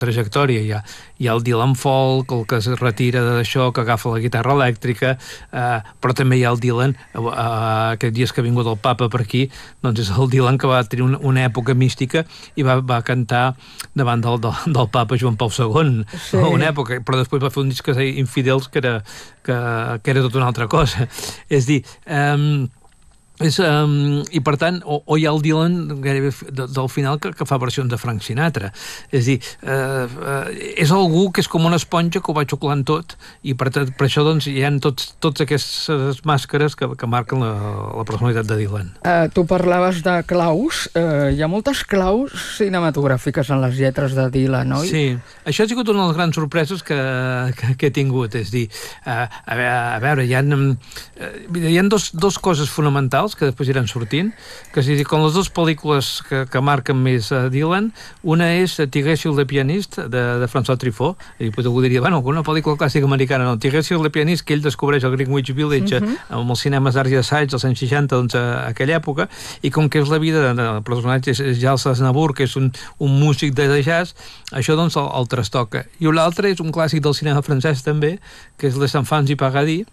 trajectòria. Hi ha el Dylan Folk, el que es retira d'això, que agafa la guitarra elèctrica, però també hi ha el Dylan, aquests dies que ha vingut el papa per aquí, doncs és el Dylan que va tenir una època mística i va cantar davant del papa Joan Pau II, una època, però després va fer un disc que es deia Infidels, que era tot una altra cosa. És dir, i per tant, o hi ha el Dylan gairebé del final que fa versions de Frank Sinatra. És dir, és algú que és com una esponja que ho va xuclant tot, i per això doncs hi ha tots aquestes màscares que marquen la personalitat de Dylan. Tu parlaves de claus, hi ha moltes claus cinematogràfiques en les lletres de Dylan, oi? Sí, això ha sigut una de les grans sorpreses que he tingut. És dir, a veure, hi ha dos coses fonamentals que després iran sortint, que si com les dues pel·lícules que marquen més Dylan, una és Tigre sur le pianiste, de François Truffaut, i potser algú diria, bueno, una pel·lícula clàssica americana, no, Tigre sur le pianiste, que ell descobreix el Greenwich Village amb els cinemes d'arts i assaigs dels anys 60, doncs a aquella època, i com que és la vida del personatge és Giles Aznavour, que és un músic de jazz, això doncs el trastoca. I l'altre és un clàssic del cinema francès també, que és Les Enfants du Paradis,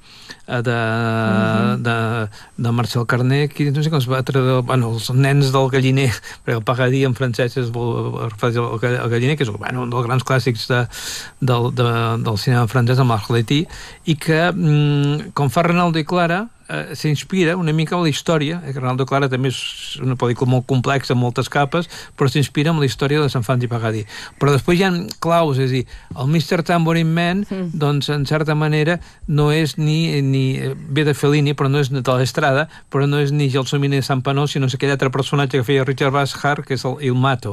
de Marcel Carné, que no sé com es va traduir, bueno, els nens del galliner, perquè el Paradis en francès és el galliner, que és un dels grans clàssics del cinema francès, amb Marc Letty, i que, com fa Renaldo i Clara, s'inspira una mica en la història, que Renaldo i Clara també és una pel·lícula molt complexa, amb moltes capes, però s'inspira en la història de Les Enfants du Paradis. Però després hi ha claus, és a dir, el Mr. Tambourine Man, doncs, en certa manera, no és ni ve de Fellini, però no és de l'Estrada, però no és ni Gelsomini de Sant Panó, sinó és aquell altre personatge que feia Richard Bashar, que és el Mato.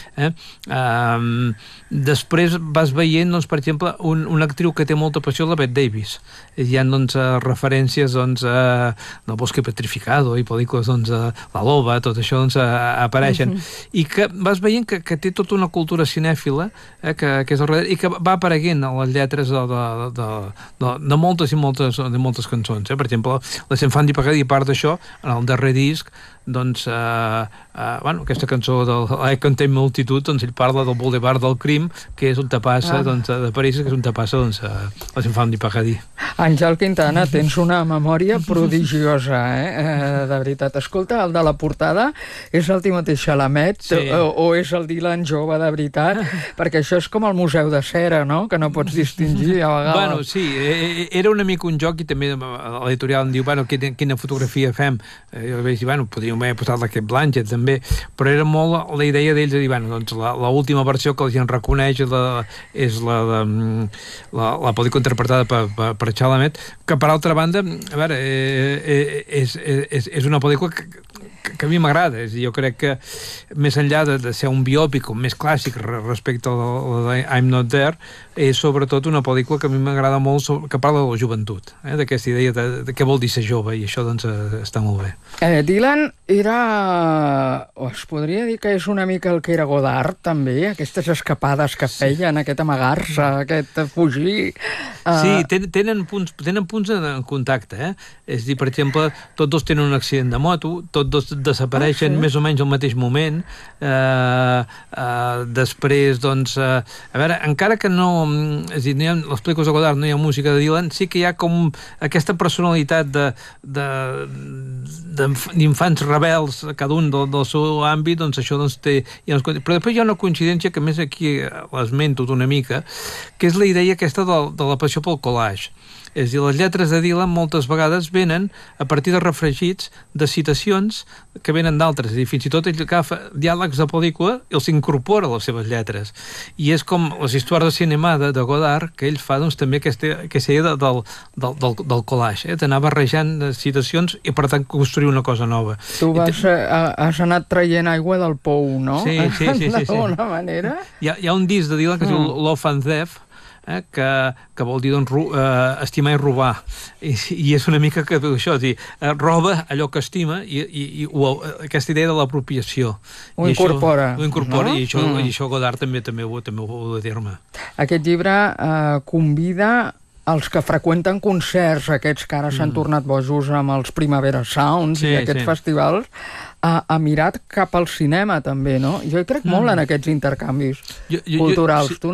Després vas veient, doncs, per exemple, una actriu que té molta passió, la Bette Davis. Hi ha, doncs, referències, doncs, del Bosque Petrificado i pel·lícules, doncs, La Loba, tot això, doncs, apareixen. I que vas veient que té tota una cultura cinèfila, que és al darrere, i que va apareguent a les lletres de moltes i moltes cançons. Per exemple, Les Enfants du Paradis, i part d'això, en el darrer disc, doncs, aquesta cançó del I Contain Multitud, doncs ell parla del Boulevard del Crim, que és on te passa, doncs, de París, que és on te passa, doncs, Les Enfants du Paradis. Àngel Quintana, tens una memòria prodigiosa, de veritat. Escolta, el de la portada és el Timothée Chalamet, o és el Dylan jove de veritat? Perquè això és com el Museu de Cera, no?, que no pots distingir a vegades. Bueno, sí, era una mica un joc, i també l'editorial em diu, bueno, quina fotografia fem? Jo vaig dir, bueno, podríem haver posat la Kate Blanchett també, però era molt la idea d'ells de dir, bueno, doncs l'última versió que la gent reconeix és la pel·lícula interpretada per Chalamet, que per altra banda, a veure, és una pel·lícula que a mi m'agrada. Jo crec que més enllà de ser un biòpic més clàssic respecte a la I'm Not There, és sobretot una pel·lícula que a mi m'agrada molt, que parla de la joventut, d'aquesta idea de què vol dir ser jove, i això doncs està molt bé. Dylan era, o es podria dir que és una mica el que era Godard també, aquestes escapades que feien, aquest amagar-se, aquest fugir. Sí, tenen punts en contacte, és a dir, per exemple, tots dos tenen un accident de moto, tots dos desapareixen més o menys al mateix moment. Després, doncs, a veure, encara que no, és a dir, les pel·lícules de Godard no hi ha música de Dylan, sí que hi ha com aquesta personalitat d'infants rebels, cada un del seu àmbit, doncs això doncs té... Però després hi ha una coincidència que més aquí l'esmento una mica, que és la idea aquesta de la passió pel collage. És a dir, les lletres de Dylan moltes vegades venen a partir de refregits de citacions que venen d'altres. És a dir, fins i tot ell agafa diàlegs de pel·lícula i els incorpora a les seves lletres. I és com les històries de cinema de Godard, que ell fa doncs, també aquesta idea del collage, d'anar barrejant citacions i per tant construir una cosa nova. Tu has anat traient aigua del pou, no? Sí. D'alguna manera. Hi ha un disc de Dylan que es diu Love and Theft, que vol dir doncs, estimar i robar, i és una mica que això, és dir, roba allò que estima, i aquesta idea de l'apropiació ho incorpora, no? I això Godard també ho de terme. Aquest llibre convida els que freqüenten concerts, aquests que ara s'han tornat bojos amb els Primavera Sounds i aquests festivals, ha mirat cap al cinema també, no? Jo hi crec molt en aquests intercanvis culturals. Tu